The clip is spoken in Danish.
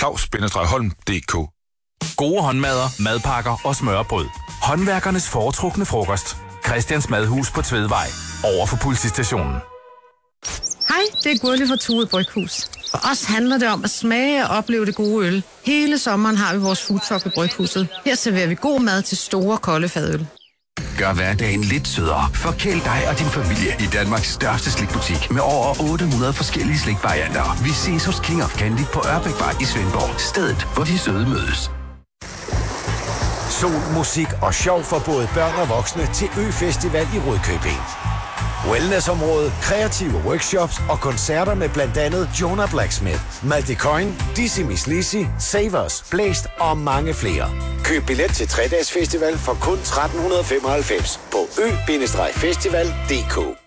claus-holm.dk. Gode håndmadder, madpakker og smørbrød. Håndværkernes foretrukne frokost. Christians Madhus på Tvedvej. Over for politistationen. Hej, det er Gurli fra Tue Bryghus. For os handler det om at smage og opleve det gode øl. Hele sommeren har vi vores foodtruck i Bryghuset. Her serverer vi god mad til store, kolde fadøl. Gør hverdagen lidt sødere. Forkæl dig og din familie i Danmarks største slikbutik med over 800 forskellige slikvarianter. Vi ses hos King of Candy på Ørbækvej i Svendborg. Stedet, hvor de søde mødes. Sol, musik og sjov for både børn og voksne til Ø-festival i Rudkøbing. Wellnessområde, kreative workshops og koncerter med blandt andet Jonah Blacksmith, Malte Coyne, Dizzy Miss Lizzy, Savers, Blæst og mange flere. Køb billet til 3-dages festival for kun 1395 på ø-festival.dk.